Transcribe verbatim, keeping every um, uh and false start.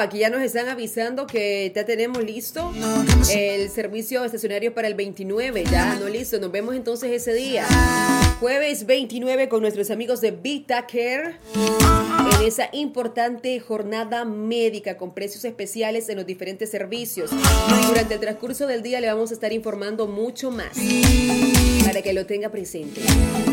aquí ya nos están avisando que ya tenemos listo el servicio estacionario para el veintinueve. Ya, no listo. Nos vemos entonces ese día. Jueves veintinueve con nuestros amigos de VitaCare en esa importante jornada médica con precios especiales en los diferentes servicios. Durante el transcurso del día le vamos a estar informando mucho más para que lo tenga presente.